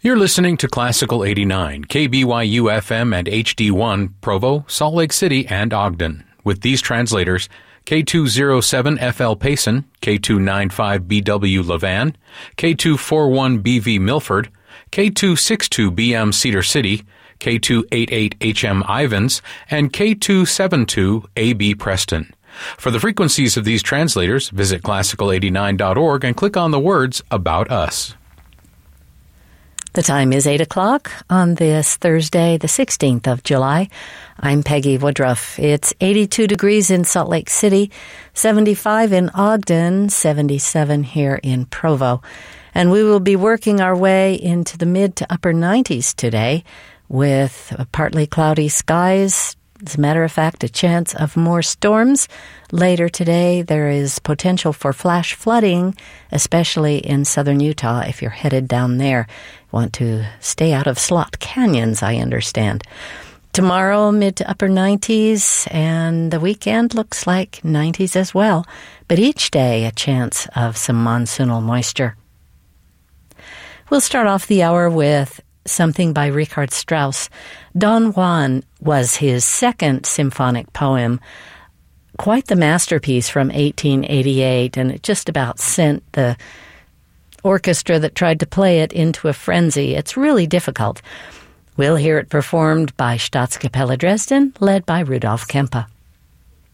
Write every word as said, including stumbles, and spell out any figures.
You're listening to Classical eighty-nine, K B Y U F M and H D one, Provo, Salt Lake City, and Ogden. With these translators, K two oh seven F L Payson, K two ninety-five B W Levan, K two forty-one B V Milford, K two sixty-two B M Cedar City, K two eighty-eight H M Ivans, and K two seventy-two A B Preston. For the frequencies of these translators, visit classical eighty-nine dot org and click on the words About Us. The time is eight o'clock on this Thursday, the sixteenth of July. I'm Peggy Woodruff. It's eighty-two degrees in Salt Lake City, seventy-five in Ogden, seventy-seven here in Provo. And we will be working our way into the mid to upper nineties today with partly cloudy skies. As a matter of fact, a chance of more storms. Later today, there is potential for flash flooding, especially in southern Utah if you're headed down there. Want to stay out of slot canyons, I understand. Tomorrow, mid to upper nineties, and the weekend looks like nineties as well. But each day, a chance of some monsoonal moisture. We'll start off the hour with something by Richard Strauss. Don Juan was his second symphonic poem, quite the masterpiece from eighteen eighty-eight, and it just about sent the orchestra that tried to play it into a frenzy. It's really difficult. We'll hear it performed by Staatskapelle Dresden, led by Rudolf Kempe.